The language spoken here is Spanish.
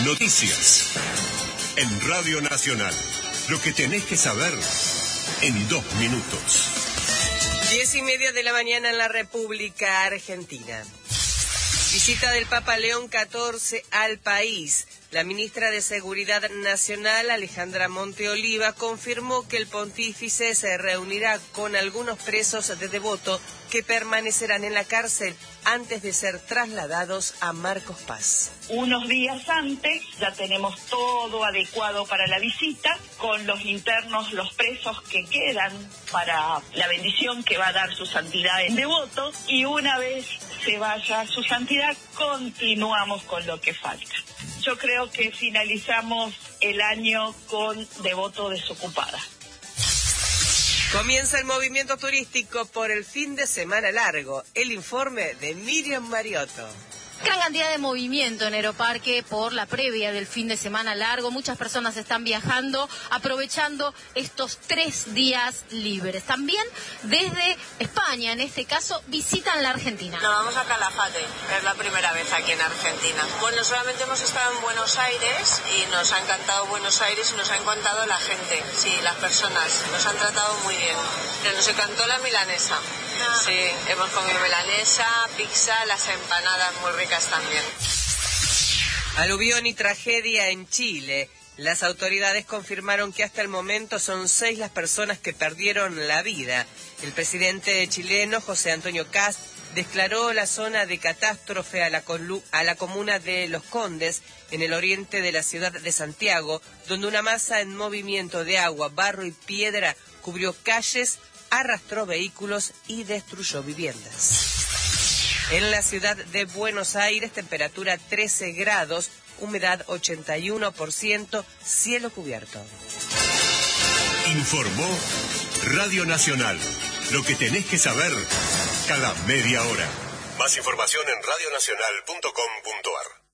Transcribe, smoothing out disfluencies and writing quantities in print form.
Noticias. En Radio Nacional. Lo que tenés que saber en 2 minutos. 10:30 de la mañana en la República Argentina. Visita del Papa León XIV al país. La ministra de Seguridad Nacional, Alejandra Monte Oliva, confirmó que el pontífice se reunirá con algunos presos de Devoto que permanecerán en la cárcel antes de ser trasladados a Marcos Paz. Unos días antes ya tenemos todo adecuado para la visita, con los internos, los presos que quedan para la bendición que va a dar su santidad en Devoto, y una vez se vaya su santidad, continuamos con lo que falta. Yo creo que finalizamos el año con Devoto desocupada. Comienza el movimiento turístico por el fin de semana largo. El informe de Miriam Mariotto. Gran cantidad de movimiento en Aeroparque por la previa del fin de semana largo. Muchas personas están viajando, aprovechando estos 3 días libres. También desde España, en este caso, visitan la Argentina. Nos vamos a Calafate, es la primera vez aquí en Argentina. Bueno, solamente hemos estado en Buenos Aires y nos ha encantado Buenos Aires y nos ha encantado la gente, sí, las personas, nos han tratado muy bien. Nos encantó la milanesa, sí, hemos comido milanesa, pizza, las empanadas muy ricas también. Aluvión y tragedia en Chile. Las autoridades confirmaron que hasta el momento son 6 las personas que perdieron la vida. El presidente chileno, José Antonio Kast, declaró la zona de catástrofe a la comuna de Los Condes, en el oriente de la ciudad de Santiago, donde una masa en movimiento de agua, barro y piedra cubrió calles, arrastró vehículos y destruyó viviendas. En la ciudad de Buenos Aires, temperatura 13 grados, humedad 81%, cielo cubierto. Informó Radio Nacional. Lo que tenés que saber cada media hora. Más información en radionacional.com.ar.